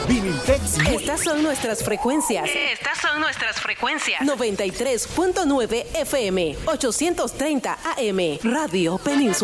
Viniltex. Estas son nuestras frecuencias. 93.9 FM, 830 AM, Radio Península.